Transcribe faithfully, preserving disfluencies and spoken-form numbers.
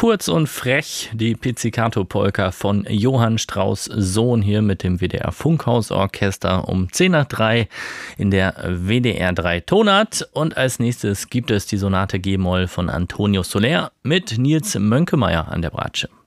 Kurz und frech, die Pizzicato-Polka von Johann Strauss Sohn hier mit dem W D R Funkhausorchester um zehn nach drei in der W D R drei Tonart. Und als nächstes gibt es die Sonate G-Moll von Antonio Soler mit Nils Mönkemeyer an der Bratsche.